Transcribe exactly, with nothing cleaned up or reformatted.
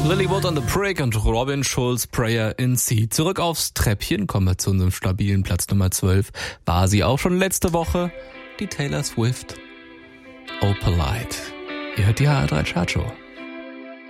Lilywood on the Prick und Robin Schulz Prayer in C. Zurück aufs Treppchen, kommen wir zu unserem stabilen Platz Nummer zwölf. War sie auch schon letzte Woche, die Taylor Swift. Oh Polite. Ihr hört die H R drei Chartshow.